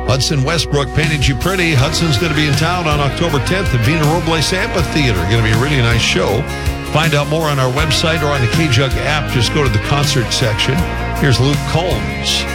Hudson Westbrook painted you pretty. Hudson's going to be in town on October 10th at Vina Robles Amphitheater. Going to be a really nice show. Find out more on our website or on the KJUG app. Just go to the concert section. Here's Luke Combs.